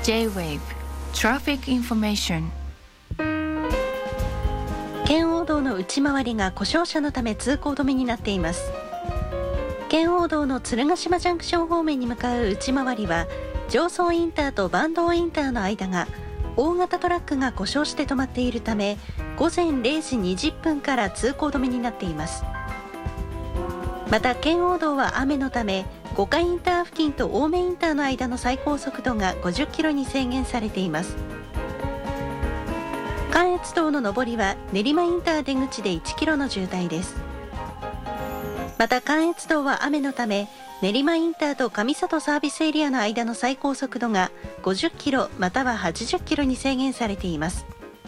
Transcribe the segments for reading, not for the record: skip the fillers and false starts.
J-Wave Traffic Information。 圏央道の内回りが故障車のため通行止めになっています。圏央道の鶴ヶ島ジャンクション方面に向かう内回りは常総インターと坂東インターの間が大型トラックが故障して止まっているため午前0時20分から通行止めになっています。また圏央道は雨のため五箇インター付近と青梅インターの間の最高速度が50キロに制限されています。関越道の上りは練馬インター出口で1キロの渋滞です。また関越道は雨のため練馬インターと上里サービスエリアの間の最高速度が50キロまたは80キロに制限されています。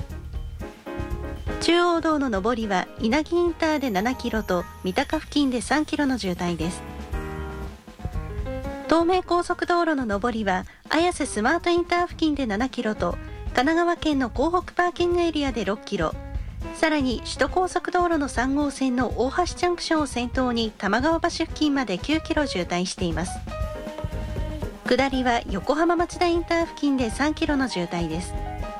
中央道の上りは稲城インターで7キロと三鷹付近で3キロの渋滞です。東名高速道路の上りは綾瀬スマートインター付近で7キロと神奈川県の港北パーキングエリアで6キロ、さらに首都高速道路の3号線の大橋ジャンクションを先頭に玉川橋付近まで9キロ渋滞しています。下りは横浜町田インター付近で3キロの渋滞です。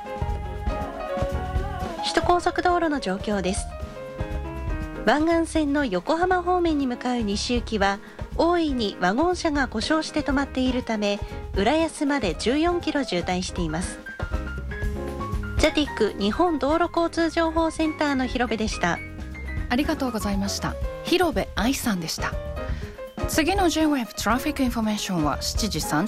首都高速道路の状況です。湾岸線の横浜方面に向かう西行きは大いにワゴン車が故障して止まっているため浦安まで14キロ渋滞しています。ジャティック日本道路交通情報センターの広部でした。 ありがとうございました。広部愛さんでした。次の J-Wave Traffic Information は7時30